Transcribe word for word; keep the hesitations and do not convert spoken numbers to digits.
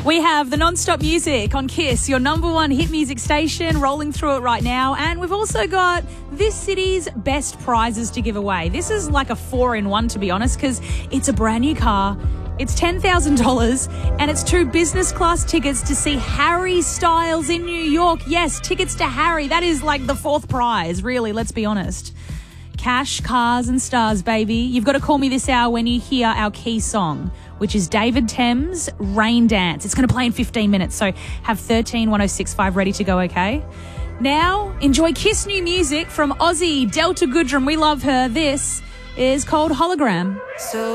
We have the non-stop music on Kiss, your number one hit music station, rolling through it right now. And we've also got this city's best prizes to give away. This is like a four-in-one, to be honest, because it's a brand new car. It's ten thousand dollars and it's two business class tickets to see Harry Styles in New York. Yes, tickets to Harry. That is like the fourth prize, really, let's be honest. Cash, cars and stars, baby. You've got to call me this hour when you hear our key song, which is David Thames' Rain Dance. It's going to play in fifteen minutes, so have thirteen one oh six five ready to go, okay? Now, enjoy Kiss new music from Aussie Delta Goodrum. We love her. This is called Hologram. So